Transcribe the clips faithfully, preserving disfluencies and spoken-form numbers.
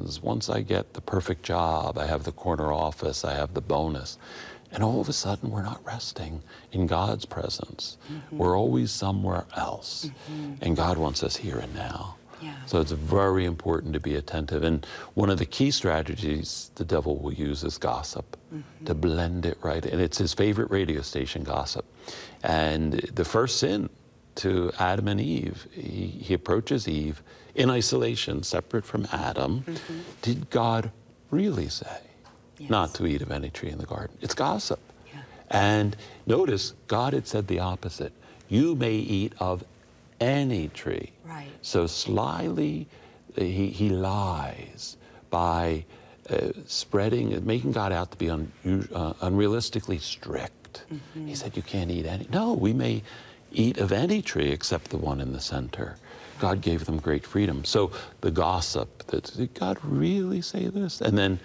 friends, once I get the perfect job, I have the corner office, I have the bonus. And all of a sudden, we're not resting in God's presence. Mm-hmm. We're always somewhere else. Mm-hmm. And God wants us here and now. Yeah. So it's very important to be attentive. And one of the key strategies the devil will use is gossip, mm-hmm. to blend it right. And it's his favorite radio station, gossip. And the first sin to Adam and Eve, he, he approaches Eve in isolation, separate from Adam. Mm-hmm. Did God really say? Yes. Not to eat of any tree in the garden. It's gossip. Yeah. And notice, God had said the opposite. You may eat of any tree. Right. So slyly, he, he lies by uh, spreading, making God out to be un, uh, unrealistically strict. Mm-hmm. He said, you can't eat any. No, we may eat of any tree except the one in the center. God gave them great freedom. So the gossip, that, did God really say this? And then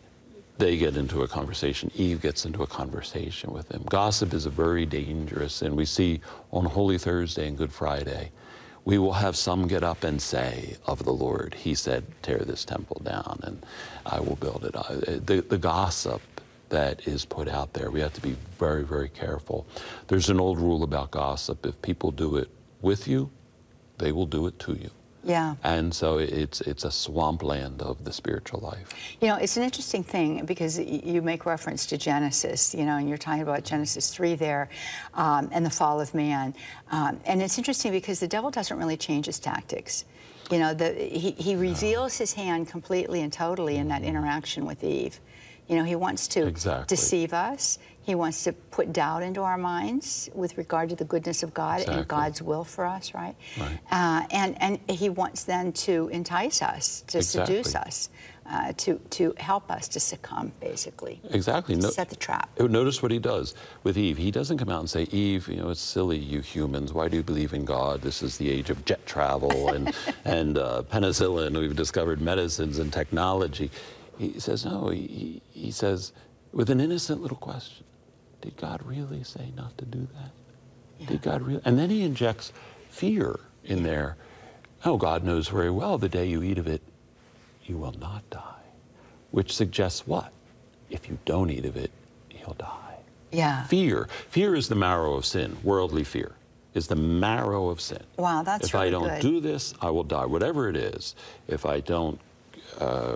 they get into a conversation. Eve gets into a conversation with him. Gossip is a very dangerous sin. We see on Holy Thursday and Good Friday, we will have some get up and say of the Lord, he said, tear this temple down and I will build it. The, the gossip that is put out there, we have to be very, very careful. There's an old rule about gossip. If people do it with you, they will do it to you. Yeah. And so it's it's a swampland of the spiritual life. You know, it's an interesting thing because you make reference to Genesis, you know, and you're talking about Genesis three there, um, and the fall of man. Um, and it's interesting because the devil doesn't really change his tactics. You know, the, he, he reveals no. his hand completely and totally in that interaction with Eve. You know, he wants to exactly. deceive us. He wants to put doubt into our minds with regard to the goodness of God exactly. and God's will for us, right? right. Uh, and, and he wants then to entice us, to exactly. seduce us, uh, to, to help us to succumb, basically. Exactly. No, set the trap. Notice what he does with Eve. He doesn't come out and say, Eve, you know, it's silly, you humans. Why do you believe in God? This is the age of jet travel and, and uh, penicillin. We've discovered medicines and technology. He says, no, he, he says, with an innocent little question, did God really say not to do that? Yeah. Did God really? And then he injects fear in yeah. there. Oh, God knows very well the day you eat of it, you will not die. Which suggests what? If you don't eat of it, you'll die. Yeah. Fear. Fear is the marrow of sin. Worldly fear is the marrow of sin. Wow, that's If really I don't good. do this, I will die. Whatever it is, if I don't uh,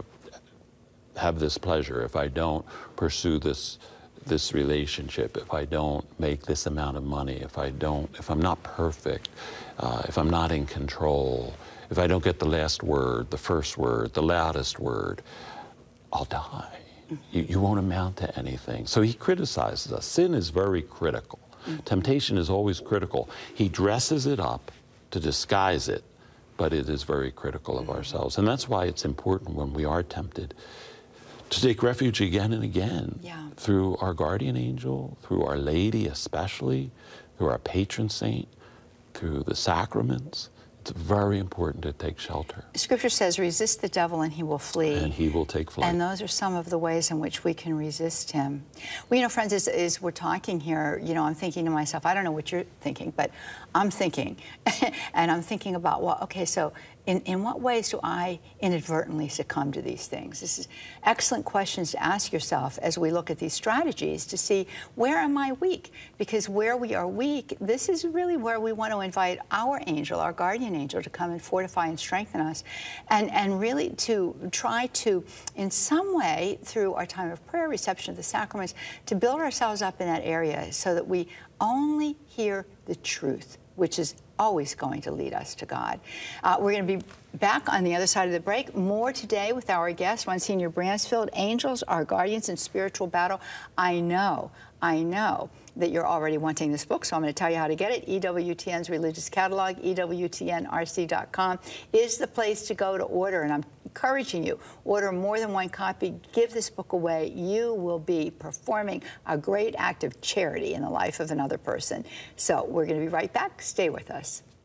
have this pleasure, if I don't pursue this this relationship, if I don't make this amount of money, if I don't, if I'm not perfect, uh, if I'm not in control, if I don't get the last word, the first word, the loudest word, I'll die. Mm-hmm. you, you won't amount to anything. So he criticizes us. Sin is very critical. Mm-hmm. Temptation is always critical. He dresses it up to disguise it, but it is very critical of mm-hmm. ourselves. And that's why it's important when we are tempted to take refuge again and again yeah. through our guardian angel, through Our Lady especially, through our patron saint, through the sacraments. It's very important to take shelter. Scripture says, resist the devil and he will flee. And he will take flight. And those are some of the ways in which we can resist him. Well, you know, friends, as, as we're talking here, you know, I'm thinking to myself, I don't know what you're thinking, but I'm thinking. And I'm thinking about, well, okay, so in, in what ways do I inadvertently succumb to these things? This is excellent questions to ask yourself as we look at these strategies to see, where am I weak? Because where we are weak, this is really where we want to invite our angel, our guardian angel, to come and fortify and strengthen us, and, and really to try to, in some way, through our time of prayer, reception of the sacraments, to build ourselves up in that area so that we only hear the truth, which is always going to lead us to God. Uh, we're going to be back on the other side of the break. More today with our guest, Monsignor Bransfield, Angels, Our Guardians in Spiritual Battle. I know, I know that you're already wanting this book, so I'm going to tell you how to get it. E W T N's Religious Catalog, E W T N R C dot com is the place to go to order, and I'm encouraging you, order more than one copy, give this book away. You will be performing a great act of charity in the life of another person. So we're going to be right back. Stay with us.